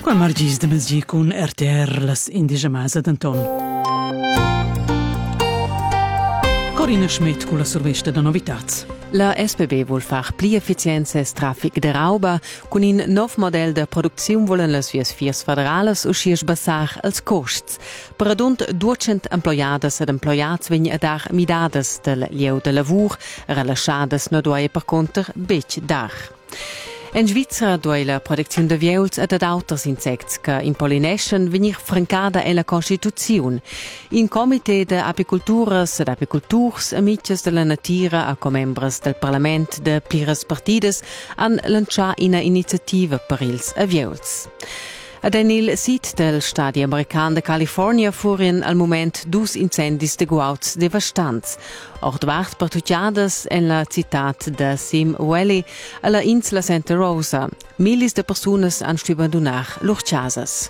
Qual margis de mesgi cun RTR las indigemasa d'Anton. Corina Schmidt con la survesta da novitats. La SBB vuol far pli efficienzas traffic de rauba, con in nov model de producziun volen las vias fiers federales uscirs bassar als costs. Per adunt 200 emploiadas ed emploiats vegn a dar midades del lieu de lavur, relaxadas no duaie per conter bec dar. In Svizzera due la produzione de viols ed auters insects che impollinescen venir francada e la Constituzione. In comité de apiculturas ed apiculturs amiches de la natira a comembres del Parlament de plires partides han lancià una iniziativa per ils viols. Ad il sit del stadi american de California furin al moment dus incendis de guauts devastants. Ordwart pertugiadas en la citat de Sim Valley a la insula Santa Rosa. Milis de personas han abandonar lur casas.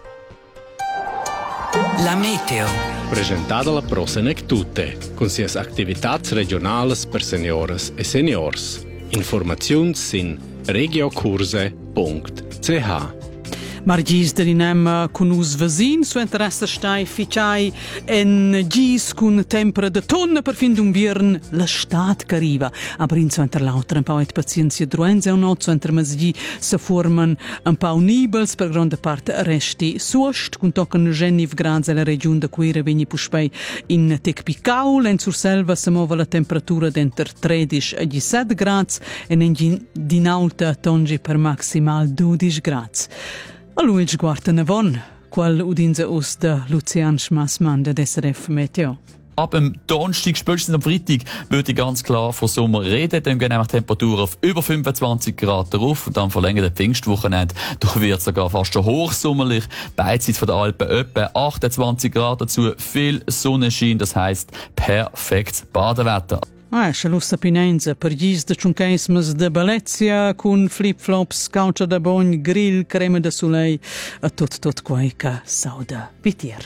La meteo. Presentada la Prosenectute, con sias activitats regionales per senioras e seniors. Informaziuns sin regiocurse.ch. Margis de l'inem con us vesin, su interessa stai ficiai en gis con tempera de tonna per fin d'un biern la stat che arriva. Aber in so inter lauter un pau et pazienzia druenza o not, so inter mesgi se forman un pau nibels per grande parte resti suost, con tocan 9 gradi la regione da Quera vegni puspei in Tecpicaul, en Surselva se mova la temperatura d'enter 13 a 17 gradi en in dinalta tongi per maximal 12 gradi. A lui guarda Navon, qual udinza us de Lucian Schmassmann de SRF Meteo. Ab dem Donnerstag, spätestens am Freitag, würde ich ganz klar von Sommer reden. Dann gehen nämlich Temperaturen auf über 25 Grad drauf. Und dann verlängert der Pfingstwochenende. Da wird es sogar fast schon hochsommerlich. Beidseits von der Alpen etwa 28 Grad dazu. Viel Sonnenschein, das heisst perfektes Badewetter. C'è lo sapinenza per gli de ciuncaismes de Balezia con flip-flops, caucia da bogn, grill, crema da soleil a tot quai ca sauda pitier.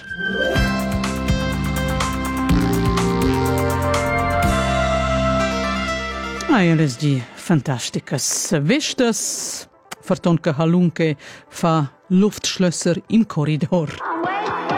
LSG fantasticas vistas, fartonca halunke fa Luftschlösser im Korridor.